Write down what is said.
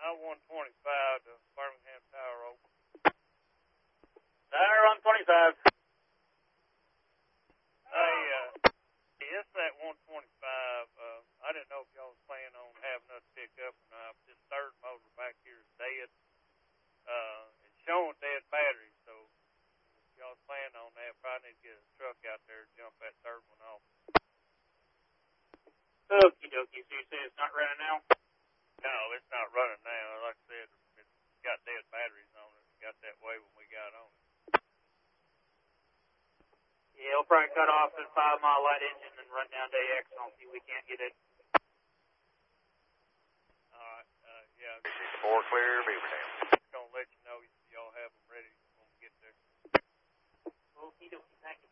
I-125 to Birmingham Tower Open. Tower on 25. Hey, it's that 125. I didn't know if y'all was planning on having us pick up or not. This third motor back here is dead. It's showing dead batteries, so if y'all was planning on that, probably need to get a truck out there to jump that third one off. Okie dokie. So you say it's not running now? No, it's not running now. Like I said, it's got dead batteries on it. It got that way when we got on it. Yeah, it'll probably cut off at 5 Mile light engine and run down to AX, and I'll see if we can't get it. All right, yeah. 4 clear, Beaverdam. Just gonna let you know y'all have them ready when we get there. Okie dokie, thank you.